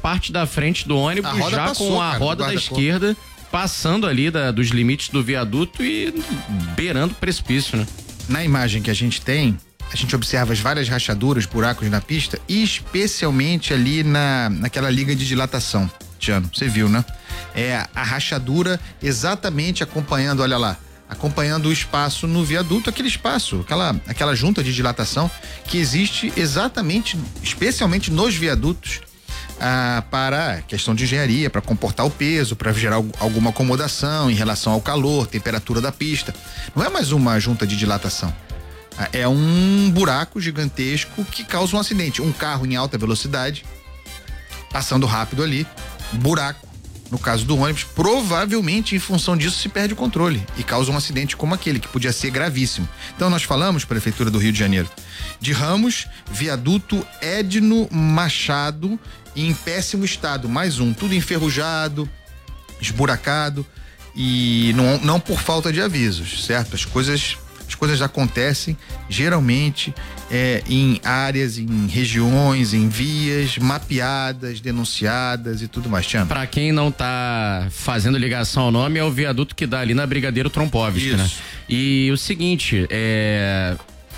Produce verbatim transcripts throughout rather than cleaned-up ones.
parte da frente do ônibus já passou, com a cara, roda da esquerda passando ali da, dos limites do viaduto e beirando o precipício, né? Na imagem que a gente tem, a gente observa as várias rachaduras, buracos na pista, especialmente ali na, naquela liga de dilatação. Tiano, você viu, né? É a rachadura exatamente acompanhando, olha lá, acompanhando o espaço no viaduto, aquele espaço, aquela, aquela junta de dilatação que existe exatamente, especialmente nos viadutos, ah, para questão de engenharia, para comportar o peso, para gerar alguma acomodação em relação ao calor, temperatura da pista. Não é mais uma junta de dilatação. É um buraco gigantesco que causa um acidente. Um carro em alta velocidade, passando rápido ali, buraco. No caso do ônibus, provavelmente em função disso se perde o controle e causa um acidente como aquele, que podia ser gravíssimo. Então nós falamos, Prefeitura do Rio de Janeiro, de Ramos, viaduto Edno Machado, em péssimo estado, mais um, tudo enferrujado, esburacado e não, não por falta de avisos, certo? As coisas, as coisas acontecem geralmente é, em áreas, em regiões, em vias mapeadas, denunciadas e tudo mais. Tiano. Pra quem não tá fazendo ligação ao nome, é o viaduto que dá ali na Brigadeiro Trompovski, né? E o seguinte, é...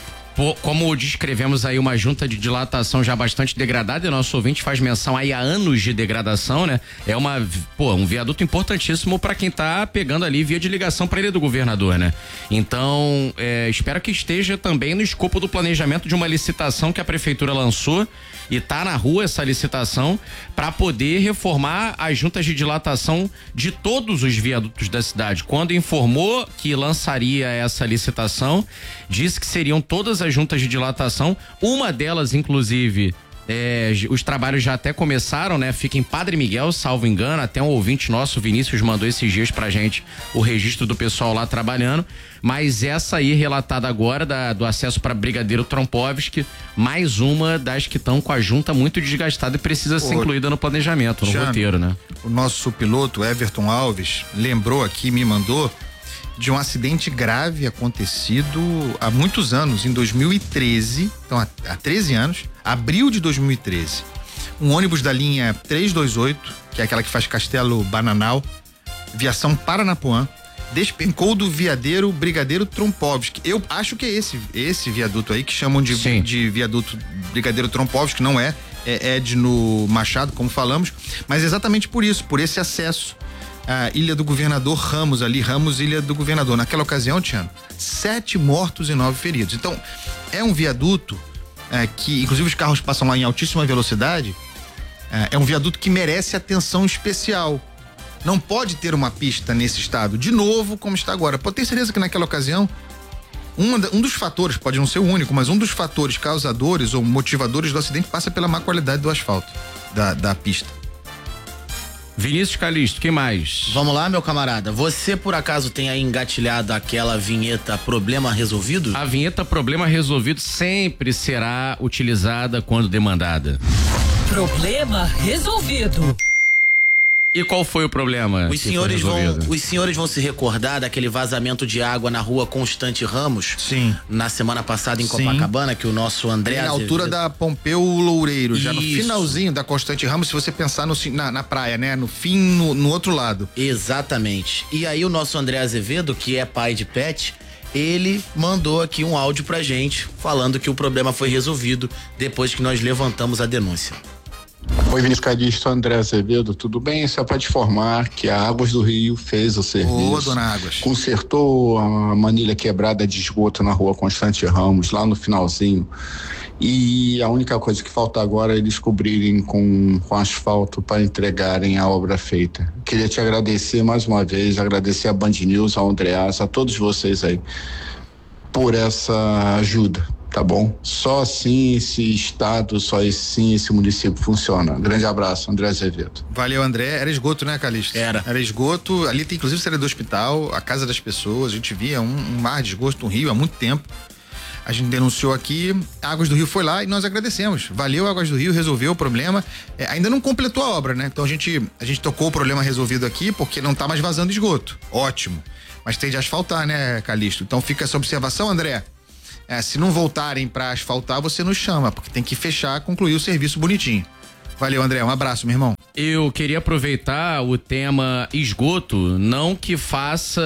como descrevemos aí uma junta de dilatação já bastante degradada, e nosso ouvinte faz menção aí a anos de degradação, né? É uma, pô, um viaduto importantíssimo para quem tá pegando ali via de ligação para Ilha do Governador, né? Então, é, espero que esteja também no escopo do planejamento de uma licitação que a prefeitura lançou e tá na rua essa licitação para poder reformar as juntas de dilatação de todos os viadutos da cidade. Quando informou que lançaria essa licitação, disse que seriam todas as juntas de dilatação, uma delas inclusive é, os trabalhos já até começaram, né? Fica em Padre Miguel, salvo engano, até um ouvinte nosso, Vinícius, mandou esses dias pra gente o registro do pessoal lá trabalhando, mas essa aí relatada agora da, do acesso para Brigadeiro Trompovski, mais uma das que estão com a junta muito desgastada e precisa ser Ô, incluída no planejamento, no Jane, roteiro, né? O nosso piloto Everton Alves lembrou aqui, me mandou de um acidente grave acontecido há muitos anos, em dois mil e treze, então há, há treze anos, abril de dois mil e treze. Um ônibus da linha trezentos e vinte e oito, que é aquela que faz Castelo Bananal, viação Paranapuã, despencou do viadeiro Brigadeiro Trompovski. Eu acho que é esse, esse viaduto aí que chamam de, de viaduto Brigadeiro Trompovski, não é, é Edno Machado, como falamos, mas exatamente por isso, por esse acesso a Ilha do Governador Ramos, ali, Ramos, Ilha do Governador. Naquela ocasião, Tiano, sete mortos e nove feridos. Então, é um viaduto é, que, inclusive, os carros passam lá em altíssima velocidade. É, é um viaduto que merece atenção especial. Não pode ter uma pista nesse estado, de novo, como está agora. Pode ter certeza que naquela ocasião, um, um dos fatores, pode não ser o único, mas um dos fatores causadores ou motivadores do acidente passa pela má qualidade do asfalto, da, da pista. Vinícius Calixto, quem mais? Vamos lá, meu camarada. Você, por acaso, tem aí engatilhado aquela vinheta Problema Resolvido? A vinheta Problema Resolvido sempre será utilizada quando demandada. Problema resolvido. E qual foi o problema? Os senhores vão, os senhores vão se recordar daquele vazamento de água na rua Constante Ramos? Sim. Na semana passada em Copacabana, Sim. que o nosso André... Na altura da Pompeu Loureiro, Isso. já no finalzinho da Constante Ramos, se você pensar no, na, na praia, né? No fim, no, no outro lado. Exatamente. E aí o nosso André Azevedo, que é pai de pet, ele mandou aqui um áudio pra gente, falando que o problema foi resolvido depois que nós levantamos a denúncia. Oi, Vinícius Calixto, André Azevedo, tudo bem? Só para te informar que a Águas do Rio fez o serviço. Ô, dona Águas. Consertou a manilha quebrada de esgoto na rua Constante Ramos, lá no finalzinho. E a única coisa que falta agora é eles cobrirem com, com asfalto para entregarem a obra feita. Queria te agradecer mais uma vez, agradecer a Band News, ao Andreas, a todos vocês aí, por essa ajuda. Tá bom? Só assim esse estado, só assim esse município funciona. Grande abraço, André Azevedo. Valeu, André. Era esgoto, né, Calixto? Era. Era esgoto. Ali tem inclusive saída do hospital, a casa das pessoas. A gente via um, um mar de esgoto no Rio há muito tempo. A gente denunciou aqui, a Águas do Rio foi lá e nós agradecemos. Valeu, Águas do Rio, resolveu o problema. É, ainda não completou a obra, né? Então a gente, a gente tocou o problema resolvido aqui porque não tá mais vazando esgoto. Ótimo. Mas tem de asfaltar, né, Calixto? Então fica essa observação, André. É, se não voltarem para asfaltar, você nos chama, porque tem que fechar, concluir o serviço bonitinho. Valeu, André, um abraço, meu irmão. Eu queria aproveitar o tema esgoto, não que faça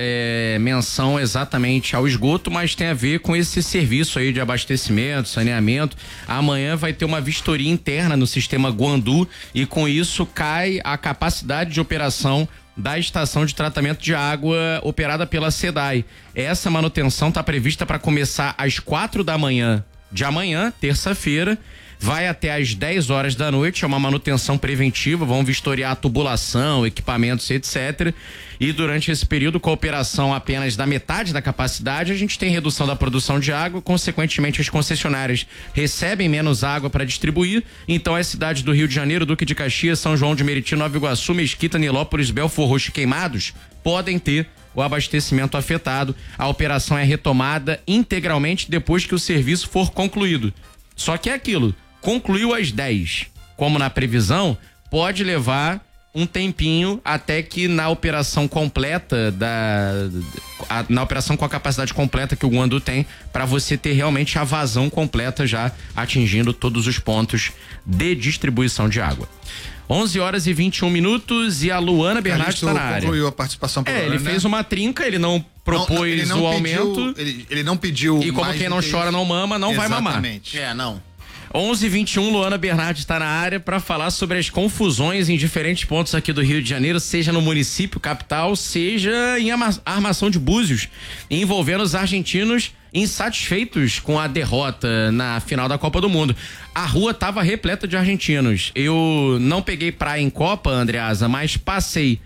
é, menção exatamente ao esgoto, mas tem a ver com esse serviço aí de abastecimento, saneamento. Amanhã vai ter uma vistoria interna no sistema Guandu e com isso cai a capacidade de operação da estação de tratamento de água operada pela SEDAI. Essa manutenção está prevista para começar às quatro da manhã de amanhã, terça-feira, vai até às dez horas da noite, é uma manutenção preventiva, vão vistoriar a tubulação, equipamentos, etcétera. E durante esse período, com a operação apenas da metade da capacidade, a gente tem redução da produção de água, consequentemente as concessionárias recebem menos água para distribuir, então as cidades do Rio de Janeiro, Duque de Caxias, São João de Meriti, Nova Iguaçu, Mesquita, Nilópolis, Belfor Roxo e Queimados podem ter o abastecimento afetado. A operação é retomada integralmente depois que o serviço for concluído. Só que é aquilo, concluiu às dez, como na previsão, pode levar um tempinho até que na operação completa da a, na operação com a capacidade completa que o Guandu tem, para você ter realmente a vazão completa já atingindo todos os pontos de distribuição de água. onze horas e vinte e um minutos e a Luana Bernardi está na área. Concluiu a participação por É, ele né? fez uma trinca, ele não propôs não, não, ele não o pediu, aumento. Ele, ele não pediu. E como quem não chora isso. não mama, não Exatamente. vai mamar. É, não. onze e vinte e um, Luana Bernardi está na área para falar sobre as confusões em diferentes pontos aqui do Rio de Janeiro, seja no município capital, seja em armação de Búzios, envolvendo os argentinos insatisfeitos com a derrota na final da Copa do Mundo. A rua estava repleta de argentinos. Eu não peguei praia em Copa, Andreasa, mas passei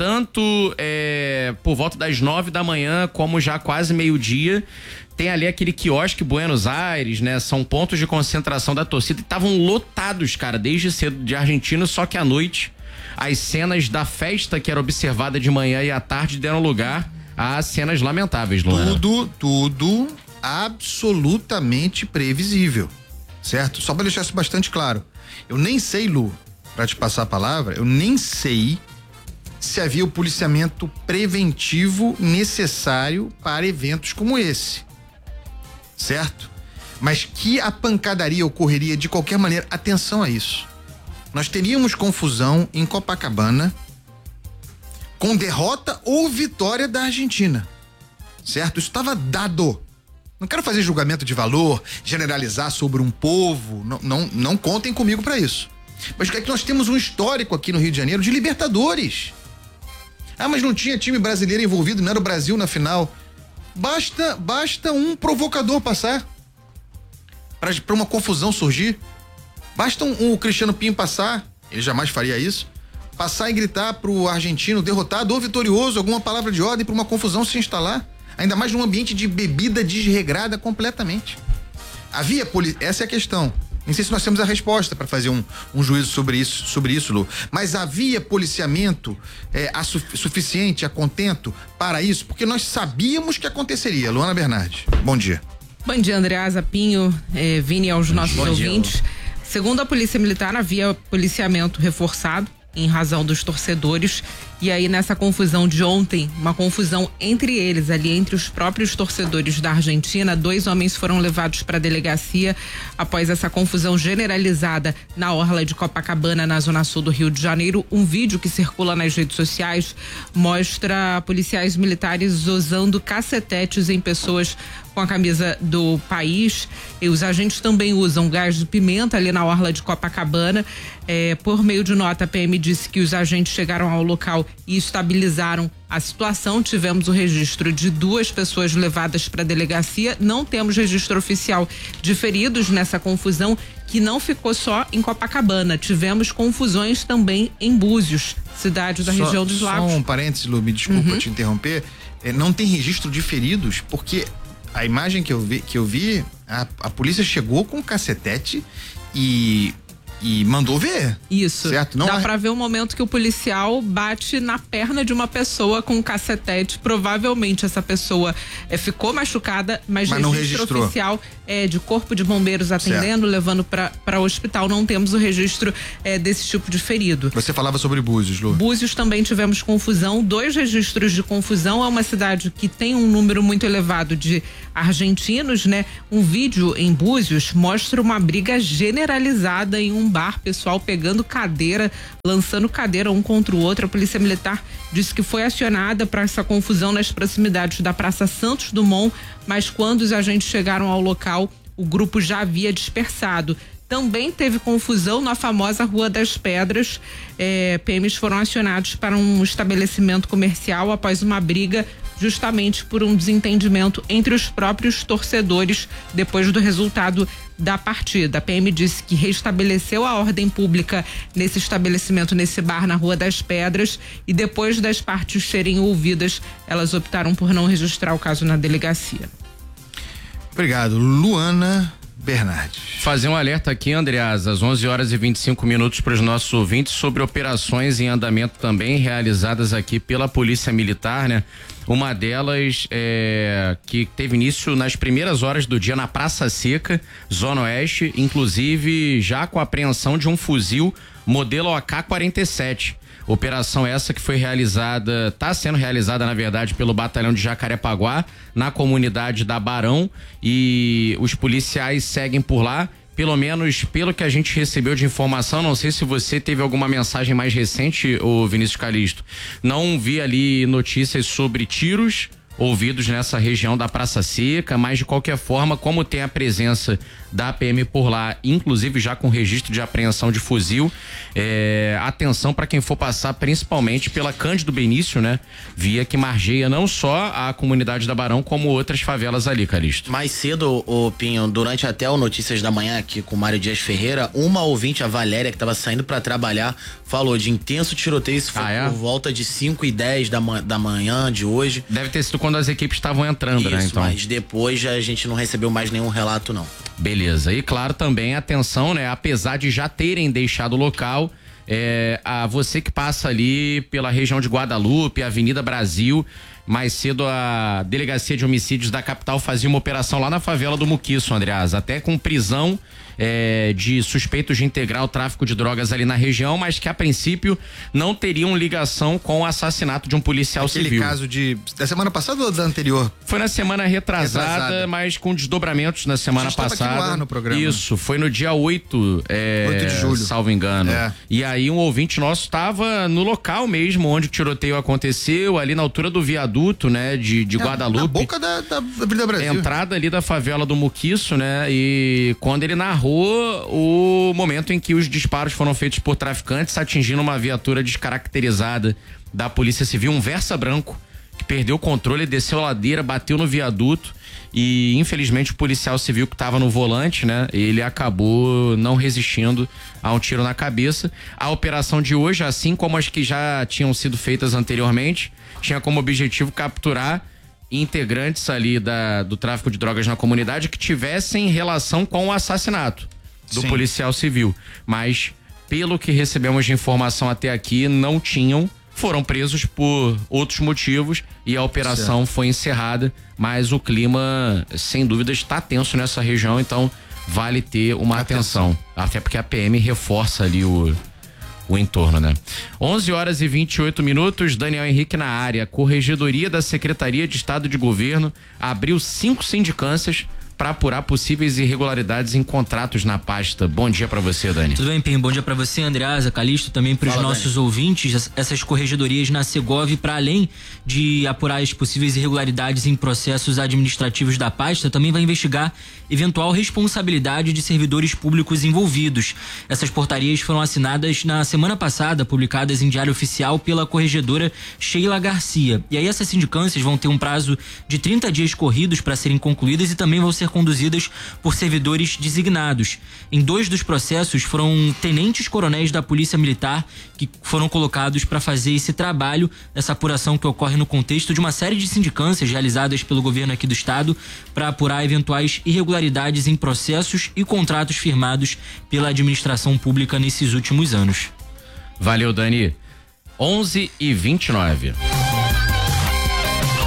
tanto é, por volta das nove da manhã como já quase meio-dia. Tem ali aquele quiosque Buenos Aires, né? São pontos de concentração da torcida e estavam lotados, cara, desde cedo de argentinos, só que à noite as cenas da festa que era observada de manhã e à tarde deram lugar a cenas lamentáveis, Luana. Tudo, tudo absolutamente previsível, certo? Só para deixar isso bastante claro. Eu nem sei, Lu, para te passar a palavra, eu nem sei se havia o policiamento preventivo necessário para eventos como esse. Certo? Mas que a pancadaria ocorreria de qualquer maneira, atenção a isso. Nós teríamos confusão em Copacabana com derrota ou vitória da Argentina. Certo? Isso estava dado. Não quero fazer julgamento de valor, generalizar sobre um povo, não, não, não contem comigo para isso. Mas é que nós temos um histórico aqui no Rio de Janeiro de Libertadores. Ah, mas não tinha time brasileiro envolvido, não era o Brasil na final. Basta, basta um provocador passar para uma confusão surgir. Basta um, um Cristiano Pinho passar, ele jamais faria isso, passar e gritar pro argentino derrotado ou vitorioso alguma palavra de ordem para uma confusão se instalar. Ainda mais num ambiente de bebida desregrada completamente. Havia poli... Essa é a questão. Não sei se nós temos a resposta para fazer um, um juízo sobre isso, sobre isso, Lu. Mas havia policiamento é, a su suficiente, a contento para isso? Porque nós sabíamos que aconteceria. Luana Bernardi, bom dia. Bom dia, Andreasa, Pinho, eh, Vini, aos nossos bom ouvintes. Dia, segundo a Polícia Militar, havia policiamento reforçado em razão dos torcedores. E aí, nessa confusão de ontem, uma confusão entre eles, ali entre os próprios torcedores da Argentina, dois homens foram levados para a delegacia após essa confusão generalizada na orla de Copacabana, na zona sul do Rio de Janeiro. Um vídeo que circula nas redes sociais mostra policiais militares usando cacetetes em pessoas com a camisa do país. E os agentes também usam gás de pimenta ali na orla de Copacabana. É, por meio de nota, a P M disse que os agentes chegaram ao local e estabilizaram a situação. Tivemos o registro de duas pessoas levadas para a delegacia. Não temos registro oficial de feridos nessa confusão, que não ficou só em Copacabana. Tivemos confusões também em Búzios, cidade da só, região dos Lagos. Só um parênteses, Lu, me desculpa uhum. te interromper. É, não tem registro de feridos, porque a imagem que eu vi, que eu vi a, a polícia chegou com um cacetete e E mandou ver. Isso. Certo? Não Dá é... pra ver o momento que o policial bate na perna de uma pessoa com um cacetete. Provavelmente essa pessoa é, ficou machucada, mas, mas registro não registrou. oficial é, de corpo de bombeiros atendendo, certo, levando para o hospital. Não temos o registro é, desse tipo de ferido. Você falava sobre Búzios, Lu. Búzios também tivemos confusão, dois registros de confusão. É uma cidade que tem um número muito elevado de argentinos, né? Um vídeo em Búzios mostra uma briga generalizada em um bar, pessoal pegando cadeira, lançando cadeira um contra o outro. A polícia militar disse que foi acionada para essa confusão nas proximidades da Praça Santos Dumont, mas quando os agentes chegaram ao local, o grupo já havia dispersado. Também teve confusão na famosa Rua das Pedras. É, P Ms foram acionados para um estabelecimento comercial após uma briga, justamente por um desentendimento entre os próprios torcedores depois do resultado da partida. A P M disse que restabeleceu a ordem pública nesse estabelecimento, nesse bar na Rua das Pedras, e depois das partes serem ouvidas, elas optaram por não registrar o caso na delegacia. Obrigado. Luana Bernardes. Fazer um alerta aqui, Andreas, às onze horas e vinte e cinco minutos para os nossos ouvintes sobre operações em andamento também realizadas aqui pela Polícia Militar, né? Uma delas é, que teve início nas primeiras horas do dia na Praça Seca, Zona Oeste, inclusive já com a apreensão de um fuzil modelo A K quarenta e sete. Operação essa que foi realizada, está sendo realizada na verdade pelo Batalhão de Jacarepaguá, na comunidade da Barão, e os policiais seguem por lá. Pelo menos pelo que a gente recebeu de informação, não sei se você teve alguma mensagem mais recente, ô Vinícius Calixto. Não vi ali notícias sobre tiros ouvidos nessa região da Praça Seca, mas de qualquer forma, como tem a presença da P M por lá, inclusive já com registro de apreensão de fuzil, é, atenção para quem for passar, principalmente pela Cândido Benício, né? Via que margeia não só a comunidade da Barão, como outras favelas ali, Calixto. Mais cedo, ô Pinho, durante até o Notícias da Manhã aqui com o Mário Dias Ferreira, uma ouvinte, a Valéria, que estava saindo para trabalhar, falou de intenso tiroteio. Isso foi ah, é? por volta de cinco e dez da, ma da manhã de hoje. Deve ter sido quando as equipes estavam entrando, Isso, né? Então. Mas depois já a gente não recebeu mais nenhum relato, não. Beleza. E claro, também atenção, né? Apesar de já terem deixado o local, é, a você que passa ali pela região de Guadalupe, Avenida Brasil, mais cedo a Delegacia de Homicídios da capital fazia uma operação lá na favela do Muquiço, Andreas, até com prisão é, de suspeitos de integrar o tráfico de drogas ali na região, mas que a princípio não teriam ligação com o assassinato de um policial Aquele civil. Aquele caso de da semana passada ou da anterior? Foi na semana retrasada, retrasada. mas com desdobramentos na semana A gente passada. Aqui no ar no programa. Isso, foi no dia oito, é, oito de julho, salvo engano. É. E aí um ouvinte nosso estava no local mesmo onde o tiroteio aconteceu, ali na altura do viaduto, né, de, de é, Guadalupe. Na boca da, da Avenida Brasil. Entrada ali da favela do Muquiço, né, e quando ele narrou o momento em que os disparos foram feitos por traficantes, atingindo uma viatura descaracterizada da Polícia Civil, um Versa branco, que perdeu o controle, desceu a ladeira, bateu no viaduto e infelizmente o policial civil que estava no volante, né, ele acabou não resistindo a um tiro na cabeça. A operação de hoje, assim como as que já tinham sido feitas anteriormente, tinha como objetivo capturar integrantes ali da, do tráfico de drogas na comunidade que tivessem relação com o assassinato do Sim. policial civil, mas pelo que recebemos de informação até aqui, não tinham, foram presos por outros motivos e a operação certo. foi encerrada, mas o clima sem dúvida está tenso nessa região, então vale ter uma atenção, atenção. até porque a P M reforça ali o o entorno, né? onze horas e vinte e oito minutos, Daniel Henrique na área. Corregedoria da Secretaria de Estado de Governo abriu cinco sindicâncias para apurar possíveis irregularidades em contratos na pasta. Bom dia para você, Dani. Tudo bem, Pim? Bom dia para você, Andreasa, Calixto, também para os nossos Dani. ouvintes. Essas corregedorias na Segov, para além de apurar as possíveis irregularidades em processos administrativos da pasta, também vai investigar eventual responsabilidade de servidores públicos envolvidos. Essas portarias foram assinadas na semana passada, publicadas em Diário Oficial pela corregedora Sheila Garcia. E aí essas sindicâncias vão ter um prazo de trinta dias corridos para serem concluídas e também vão ser conduzidas por servidores designados. Em dois dos processos foram tenentes coronéis da Polícia Militar que foram colocados para fazer esse trabalho, essa apuração que ocorre no contexto de uma série de sindicâncias realizadas pelo governo aqui do estado para apurar eventuais irregularidades em processos e contratos firmados pela administração pública nesses últimos anos. Valeu, Dani. onze e vinte e nove.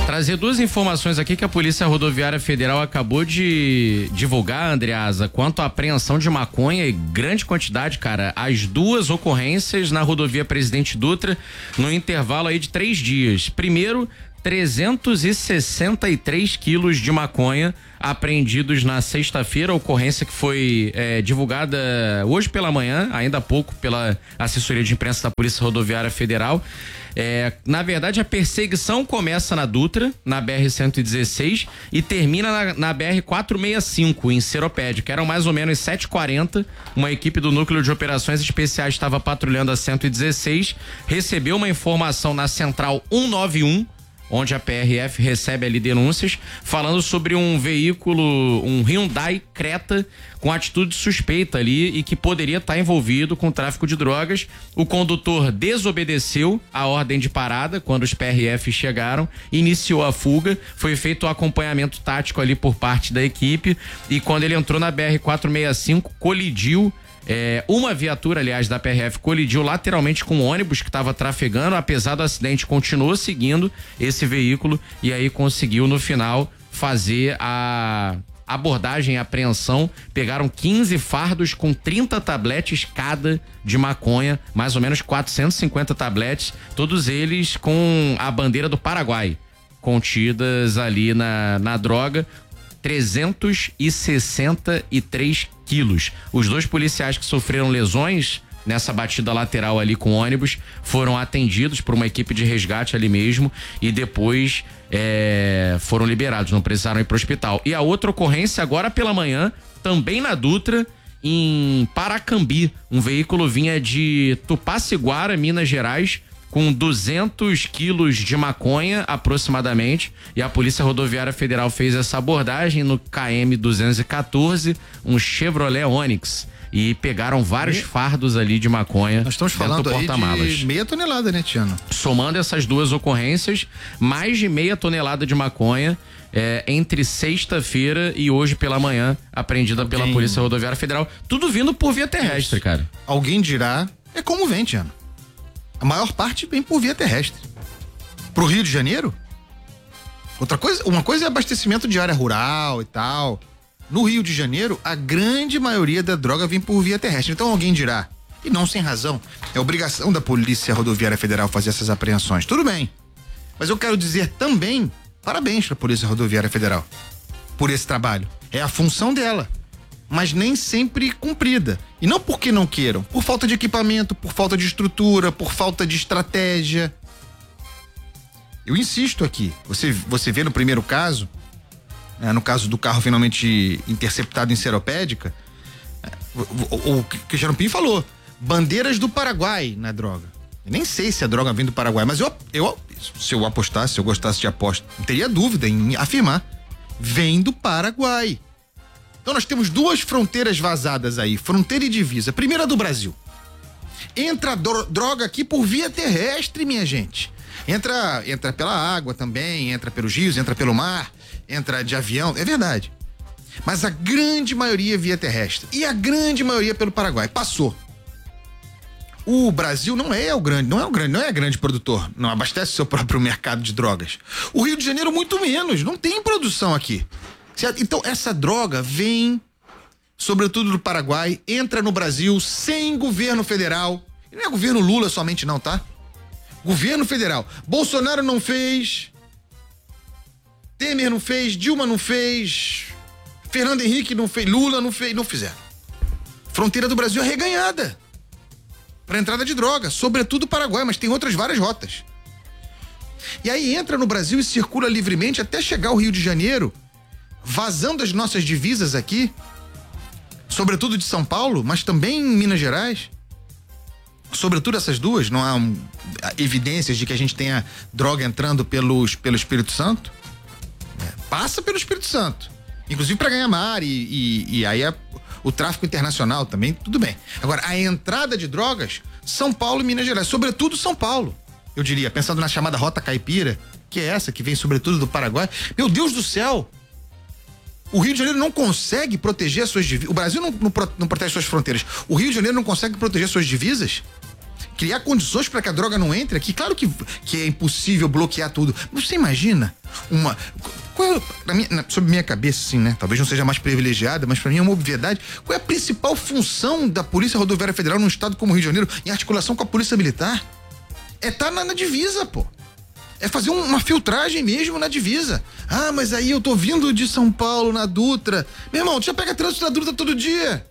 Trazer duas informações aqui que a Polícia Rodoviária Federal acabou de divulgar, Andreasa, quanto à apreensão de maconha e grande quantidade, cara. As duas ocorrências na rodovia Presidente Dutra no intervalo aí de três dias. Primeiro, trezentos e sessenta e três quilos de maconha apreendidos na sexta-feira, ocorrência que foi é, divulgada hoje pela manhã, ainda há pouco, pela assessoria de imprensa da Polícia Rodoviária Federal. É, na verdade, a perseguição começa na Dutra, na B R cento e dezesseis, e termina na, na B R quatrocentos e sessenta e cinco, em Seropédio, que eram mais ou menos sete e quarenta. Uma equipe do Núcleo de Operações Especiais estava patrulhando a cento e dezesseis, recebeu uma informação na Central cento e noventa e um, onde a P R F recebe ali denúncias, falando sobre um veículo, um Hyundai Creta, com atitude suspeita ali e que poderia estar envolvido com tráfico de drogas. O condutor desobedeceu a ordem de parada quando os P R F chegaram, iniciou a fuga, foi feito o acompanhamento tático ali por parte da equipe e quando ele entrou na B R quatrocentos e sessenta e cinco, colidiu. É, uma viatura, aliás, da P R F colidiu lateralmente com um ônibus que estava trafegando, apesar do acidente, continuou seguindo esse veículo e aí conseguiu no final fazer a abordagem e apreensão. Pegaram quinze fardos com trinta tabletes cada de maconha, mais ou menos quatrocentos e cinquenta tabletes, todos eles com a bandeira do Paraguai contidas ali na, na droga. trezentos e sessenta e três quilos. Os dois policiais que sofreram lesões nessa batida lateral ali com o ônibus foram atendidos por uma equipe de resgate ali mesmo e depois é, foram liberados, não precisaram ir para o hospital. E a outra ocorrência agora pela manhã, também na Dutra, em Paracambi. Um veículo vinha de Tupaciguara, Minas Gerais, com duzentos quilos de maconha aproximadamente, e a Polícia Rodoviária Federal fez essa abordagem no K M duzentos e quatorze, um Chevrolet Onix, e pegaram vários e... fardos ali de maconha. Nós estamos falando aí de meia tonelada, né, Tiano? Somando essas duas ocorrências, mais de meia tonelada de maconha é, entre sexta-feira e hoje pela manhã, apreendida Alguém... pela Polícia Rodoviária Federal, tudo vindo por via terrestre, cara. Alguém dirá, é como vem, Tiano. A maior parte vem por via terrestre. Pro Rio de Janeiro, outra coisa, uma coisa é abastecimento de área rural e tal. No Rio de Janeiro, a grande maioria da droga vem por via terrestre. Então alguém dirá, e não sem razão, é obrigação da Polícia Rodoviária Federal fazer essas apreensões. Tudo bem. Mas eu quero dizer também, parabéns pra Polícia Rodoviária Federal por esse trabalho. É a função dela, mas nem sempre cumprida. E não porque não queiram, por falta de equipamento, por falta de estrutura, por falta de estratégia. Eu insisto aqui, você, você vê no primeiro caso, né, no caso do carro finalmente interceptado em Seropédica, o, o, o que o Jarumpim falou, bandeiras do Paraguai na droga. Eu nem sei se a droga vem do Paraguai, mas eu, eu, se eu apostasse, se eu gostasse de aposta, não teria dúvida em afirmar, vem do Paraguai. Então nós temos duas fronteiras vazadas aí, fronteira e divisa. Primeira do Brasil. Entra dro- droga aqui por via terrestre, minha gente. Entra, entra pela água também, entra pelos rios, entra pelo mar, entra de avião, é verdade. Mas a grande maioria via terrestre. E a grande maioria pelo Paraguai. Passou. O Brasil não é o grande, não é o grande, não é grande produtor, não abastece o seu próprio mercado de drogas. O Rio de Janeiro muito menos, não tem produção aqui. Certo? Então essa droga vem, sobretudo do Paraguai, entra no Brasil sem governo federal. E não é governo Lula somente não, tá? Governo federal. Bolsonaro não fez, Temer não fez, Dilma não fez, Fernando Henrique não fez, Lula não fez, não fizeram. Fronteira do Brasil é reganhada para entrada de droga, sobretudo Paraguai, mas tem outras várias rotas. E aí entra no Brasil e circula livremente até chegar ao Rio de Janeiro, vazando as nossas divisas aqui, sobretudo de São Paulo, mas também em Minas Gerais. Sobretudo essas duas, não há um, evidências de que a gente tenha droga entrando pelos, pelo Espírito Santo. É, passa pelo Espírito Santo, inclusive para ganhar mar e, e, e aí é o tráfico internacional também, tudo bem. Agora, a entrada de drogas, São Paulo e Minas Gerais, sobretudo São Paulo, eu diria, pensando na chamada Rota Caipira, que é essa, que vem sobretudo do Paraguai. Meu Deus do céu! O Rio de Janeiro não consegue proteger as suas divisas. O Brasil não, não, não protege suas fronteiras. O Rio de Janeiro não consegue proteger suas divisas? Criar condições para que a droga não entre aqui? Claro que, que é impossível bloquear tudo. Mas você imagina uma... Qual é, na minha, na, sobre minha cabeça, assim, né? Talvez não seja mais privilegiada, mas pra mim é uma obviedade. Qual é a principal função da Polícia Rodoviária Federal num estado como o Rio de Janeiro, em articulação com a Polícia Militar? É estar tá na, na divisa, pô. É fazer um, uma filtragem mesmo na divisa. Ah, mas aí eu tô vindo de São Paulo na Dutra. Meu irmão, tu já pega trânsito na Dutra todo dia.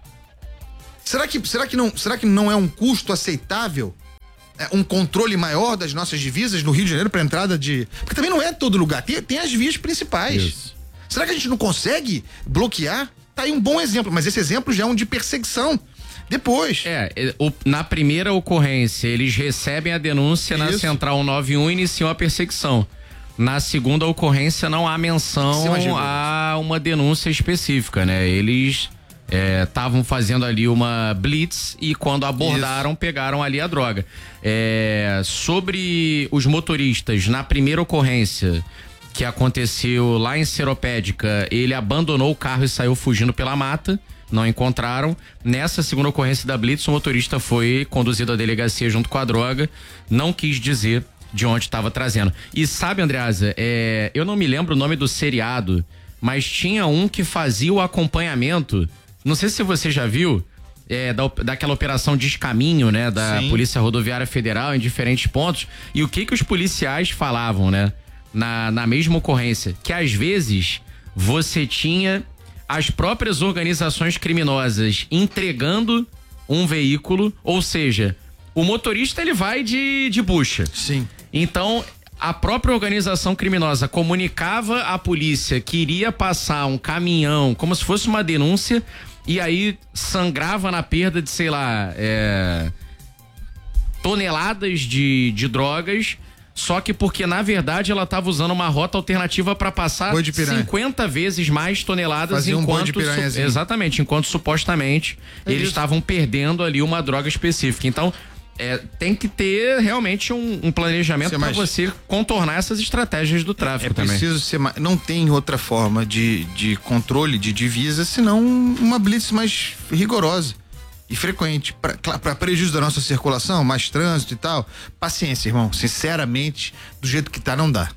Será que, será que, não, será que não é um custo aceitável? É um controle maior das nossas divisas no Rio de Janeiro para entrada de... Porque também não é todo lugar, tem, tem as vias principais. Isso. Será que a gente não consegue bloquear? Tá aí um bom exemplo, mas esse exemplo já é um de perseguição. Depois. É, o, na primeira ocorrência, eles recebem a denúncia Isso. na Central cento e noventa e um e iniciam a perseguição. Na segunda ocorrência não há menção a uma denúncia específica, né? Eles... estavam é, fazendo ali uma blitz e quando abordaram, Isso. pegaram ali a droga. É, sobre os motoristas, na primeira ocorrência que aconteceu lá em Seropédica, ele abandonou o carro e saiu fugindo pela mata, não encontraram. Nessa segunda ocorrência da blitz, o motorista foi conduzido à delegacia junto com a droga, não quis dizer de onde estava trazendo. E sabe, Andreasa, é, eu não me lembro o nome do seriado, mas tinha um que fazia o acompanhamento. Não sei se você já viu, é, da, daquela operação Descaminho, né? Da Sim. Polícia Rodoviária Federal em diferentes pontos. E o que que os policiais falavam, né? Na, na mesma ocorrência. Que às vezes você tinha as próprias organizações criminosas entregando um veículo, ou seja, o motorista ele vai de, de bucha. Sim. Então... a própria organização criminosa comunicava à polícia que iria passar um caminhão como se fosse uma denúncia e aí sangrava na perda de, sei lá, é, toneladas de, de drogas, só que porque na verdade ela estava usando uma rota alternativa para passar cinquenta vezes mais toneladas. Fazia enquanto um su- exatamente, enquanto supostamente é eles estavam perdendo ali uma droga específica. Então É, tem que ter realmente um, um planejamento para você contornar essas estratégias do tráfico também. É preciso ser mais, não tem outra forma de, de controle de divisa senão uma blitz mais rigorosa e frequente. Para prejuízo da nossa circulação, mais trânsito e tal. Paciência, irmão. Sinceramente, do jeito que tá, não dá.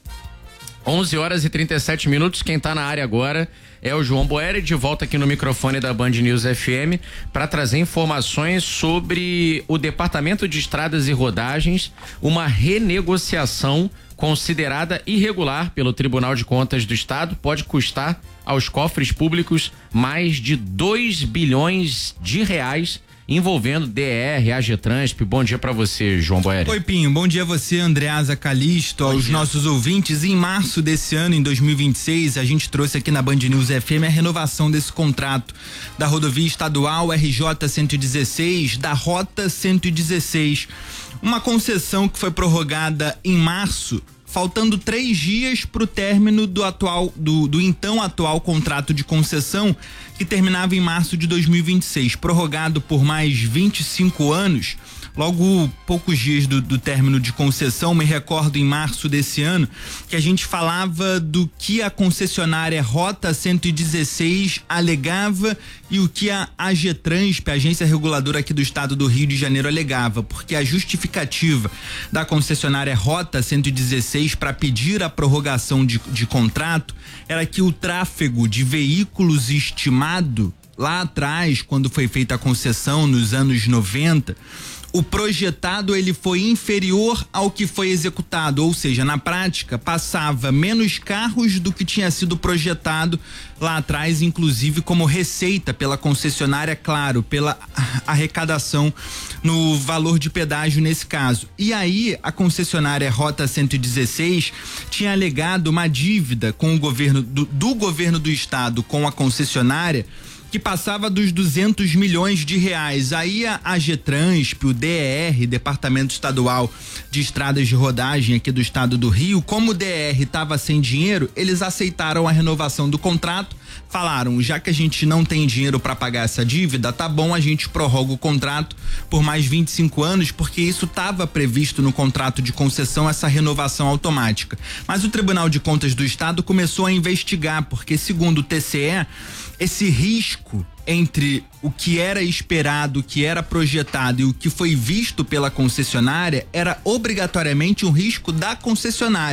onze horas e trinta e sete minutos. Quem tá na área agora é o João Boeri, de volta aqui no microfone da Band News F M para trazer informações sobre o Departamento de Estradas e Rodagens, uma renegociação considerada irregular pelo Tribunal de Contas do Estado pode custar aos cofres públicos mais de dois bilhões de reais, envolvendo D R, AGETRANSP. Bom dia pra você, João Boeri. Oi, Pinho. Bom dia a você, Andreasa Calisto, aos dia. nossos ouvintes. Em março desse ano, em dois mil e vinte e seis, a gente trouxe aqui na Band News F M a renovação desse contrato da rodovia estadual R J cento e dezesseis, da Rota cento e dezesseis. Uma concessão que foi prorrogada em março, faltando três dias para o término do atual, do, do então atual contrato de concessão, que terminava em março de dois mil e vinte e seis, prorrogado por mais vinte e cinco anos. Logo poucos dias do, do término de concessão, me recordo em março desse ano, que a gente falava do que a concessionária Rota cento e dezesseis alegava e o que a AGETRANSP, a agência reguladora aqui do estado do Rio de Janeiro, alegava, porque a justificativa da concessionária Rota cento e dezesseis para pedir a prorrogação de, de contrato era que o tráfego de veículos estimado lá atrás, quando foi feita a concessão nos anos noventa, o projetado ele foi inferior ao que foi executado, ou seja, na prática passava menos carros do que tinha sido projetado lá atrás, inclusive como receita pela concessionária, claro, pela arrecadação no valor de pedágio nesse caso. E aí a concessionária Rota cento e dezesseis tinha alegado uma dívida com o governo do, do governo do estado com a concessionária que passava dos duzentos milhões de reais. Aí a AGETRANSP, o D E R, Departamento Estadual de Estradas de Rodagem aqui do estado do Rio, como o D E R estava sem dinheiro, eles aceitaram a renovação do contrato, falaram, já que a gente não tem dinheiro para pagar essa dívida, tá bom, a gente prorroga o contrato por mais vinte e cinco anos, porque isso estava previsto no contrato de concessão, essa renovação automática. Mas o Tribunal de Contas do Estado começou a investigar, porque segundo o T C E, esse risco entre o que era esperado, o que era projetado e o que foi visto pela concessionária era obrigatoriamente um risco da concessionária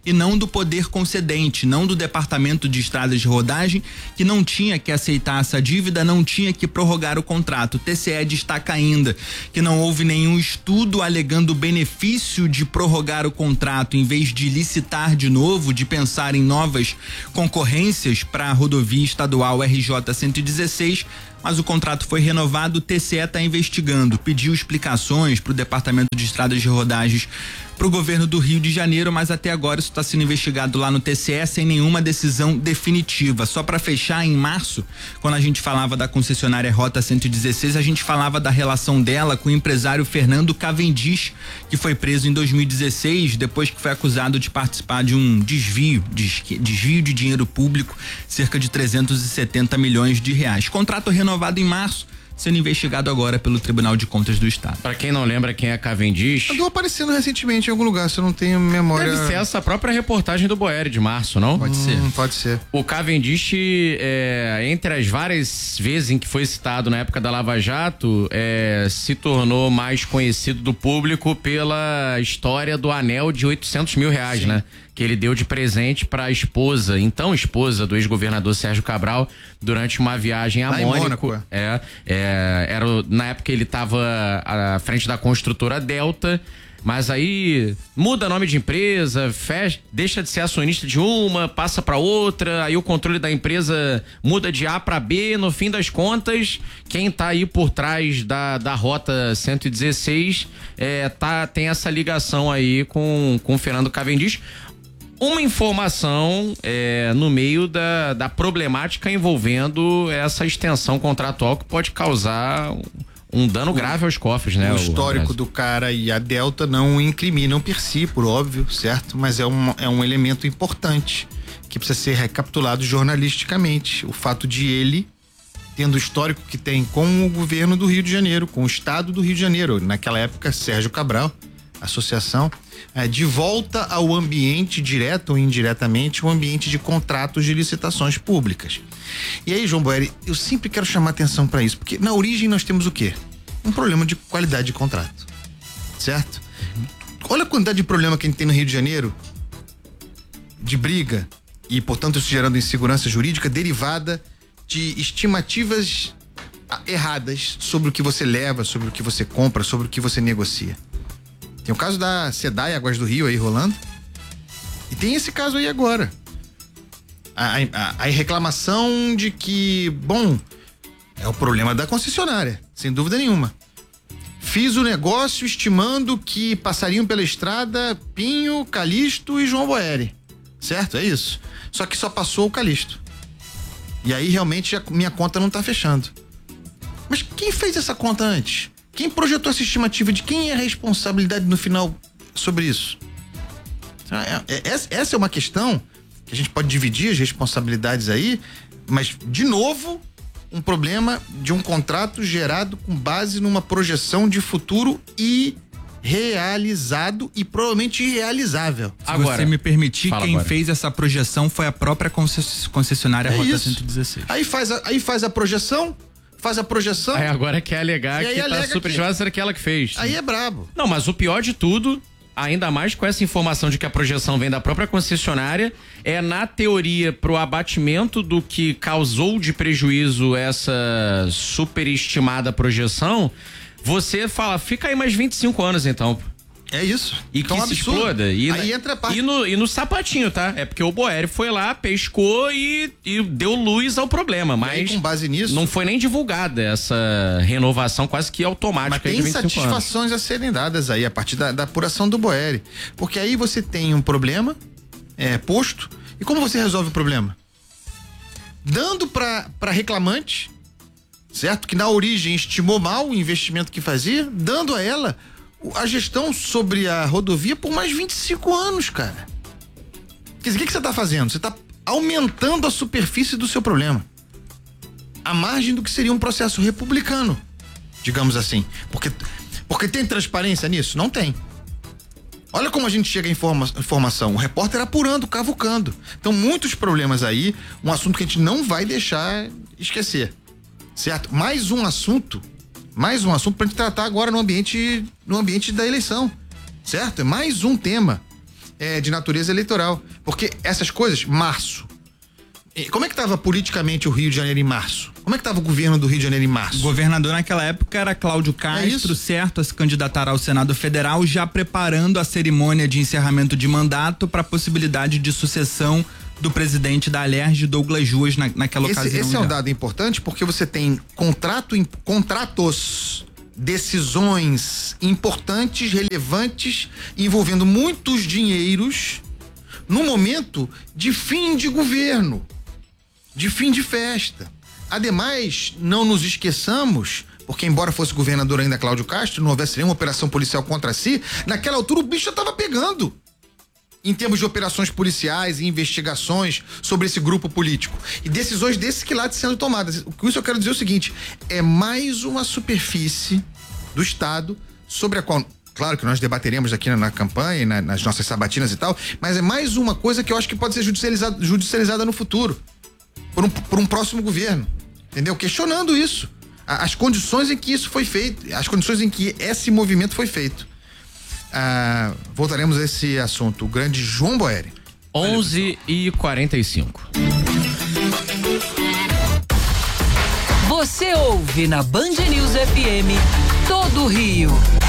e não do poder concedente, não do Departamento de Estradas de Rodagem, que não tinha que aceitar essa dívida, não tinha que prorrogar o contrato. O T C E destaca ainda que não houve nenhum estudo alegando o benefício de prorrogar o contrato em vez de licitar de novo, de pensar em novas concorrências para a rodovia estadual R J cento e dezesseis, mas o contrato foi renovado. O T C E está investigando, pediu explicações para o Departamento de Estradas de Rodagens, para o governo do Rio de Janeiro, mas até agora isso está sendo investigado lá no T C E sem nenhuma decisão definitiva. Só para fechar, em março, quando a gente falava da concessionária Rota cento e dezesseis, a gente falava da relação dela com o empresário Fernando Cavendish, que foi preso em dois mil e dezesseis, depois que foi acusado de participar de um desvio, desvio de dinheiro público, cerca de trezentos e setenta milhões de reais. Contrato renovado em março, sendo investigado agora pelo Tribunal de Contas do Estado. Pra quem não lembra quem é Cavendish... Andou aparecendo recentemente em algum lugar, se eu não tenho memória... Deve ser essa própria reportagem do Boeri de março, não? Pode hum, ser. Pode ser. O Cavendish, é, entre as várias vezes em que foi citado na época da Lava Jato, é, se tornou mais conhecido do público pela história do anel de oitocentos mil reais, Sim. né? Que ele deu de presente para a esposa, então esposa do ex-governador Sérgio Cabral, durante uma viagem a Mônaco. Mônaco. É, é, era, na época ele estava à frente da construtora Delta, mas aí muda nome de empresa, fecha, deixa de ser acionista de uma, passa para outra, aí o controle da empresa muda de A para B, no fim das contas, quem tá aí por trás da, da Rota cento e dezesseis é, tá, tem essa ligação aí com, com o Fernando Cavendish. Uma informação é, no meio da, da problemática envolvendo essa extensão contratual que pode causar um, um dano grave aos cofres, né? O histórico o do cara e a Delta não incriminam per si, por óbvio, certo? Mas é um, é um elemento importante que precisa ser recapitulado jornalisticamente. O fato de ele, tendo o histórico que tem com o governo do Rio de Janeiro, com o estado do Rio de Janeiro, naquela época Sérgio Cabral, associação, é, de volta ao ambiente, direto ou indiretamente, o ambiente de contratos de licitações públicas. E aí, João Boeri, eu sempre quero chamar atenção para isso, porque na origem nós temos o quê? Um problema de qualidade de contrato, certo? Uhum. Olha a quantidade de problema que a gente tem no Rio de Janeiro, de briga, e portanto isso gerando insegurança jurídica derivada de estimativas erradas sobre o que você leva, sobre o que você compra, sobre o que você negocia. Tem o caso da SEDAI Águas do Rio aí rolando. E tem esse caso aí agora. A, a, a reclamação de que, bom, é o problema da concessionária, sem dúvida nenhuma. Fiz o negócio estimando que passariam pela estrada Pinho, Calixto e João Boeri. Certo? É isso. Só que só passou o Calixto. E aí realmente a minha conta não tá fechando. Mas quem fez essa conta antes? Quem projetou essa estimativa? De quem é a responsabilidade no final sobre isso? Essa é uma questão que a gente pode dividir as responsabilidades aí, mas, de novo, um problema de um contrato gerado com base numa projeção de futuro irrealizado e provavelmente irrealizável. Se agora, você me permitir, quem agora. fez essa projeção foi a própria concessionária é Rota isso. cento e dezesseis. Aí faz a, aí faz a projeção... Faz a projeção. Aí agora quer alegar que tá superestimado, será que ela que fez. Aí é brabo. Não, mas o pior de tudo, ainda mais com essa informação de que a projeção vem da própria concessionária, é na teoria pro abatimento do que causou de prejuízo essa superestimada projeção, você fala, fica aí mais vinte e cinco anos então. É isso. E que então, se absurdo. exploda. E, aí entra a parte... e, no, e no sapatinho, tá? É porque o Boeri foi lá, pescou e, e deu luz ao problema, mas aí, com base nisso, não foi nem divulgada essa renovação quase que automática. Mas tem satisfações anos. a serem dadas aí a partir da, da apuração do Boeri, porque aí você tem um problema é, posto, e como você resolve o problema? Dando pra, pra reclamante, certo? Que na origem estimou mal o investimento que fazia, dando a ela a gestão sobre a rodovia por mais vinte e cinco anos, cara. Quer dizer, o que, que você está fazendo? Você está aumentando a superfície do seu problema, à margem do que seria um processo republicano, digamos assim. Porque, porque tem transparência nisso? Não tem. Olha como a gente chega à informa, informação. O repórter apurando, cavucando. Então, muitos problemas aí, um assunto que a gente não vai deixar esquecer. Certo? Mais um assunto Mais um assunto pra gente tratar agora no ambiente, no ambiente da eleição, certo? É mais um tema. é, de natureza eleitoral. Porque essas coisas, março. Como é que estava politicamente o Rio de Janeiro em março? Como é que estava o governo do Rio de Janeiro em março? O governador naquela época era Cláudio Castro, é certo, a se candidatar ao Senado Federal, já preparando a cerimônia de encerramento de mandato para a possibilidade de sucessão do presidente da Alerj, Douglas Ruas, na, naquela esse, ocasião. Esse é um dado importante porque você tem contrato, contratos, decisões importantes, relevantes, envolvendo muitos dinheiros no momento de fim de governo, de fim de festa. Ademais, não nos esqueçamos, porque embora fosse governador ainda Cláudio Castro, não houvesse nenhuma operação policial contra si, naquela altura o bicho já estava pegando. Em termos de operações policiais e investigações sobre esse grupo político. E decisões desse que lado sendo tomadas. Com isso eu quero dizer o seguinte, é mais uma superfície do Estado sobre a qual, claro que nós debateremos aqui na, na campanha, na, nas nossas sabatinas e tal, mas é mais uma coisa que eu acho que pode ser judicializada, judicializada no futuro. Por um, por um próximo governo. Entendeu? Questionando isso. As condições em que isso foi feito, as condições em que esse movimento foi feito. Ah, voltaremos a esse assunto. O grande João Boeri. onze e quarenta e cinco. Você ouve na Band News F M todo o Rio.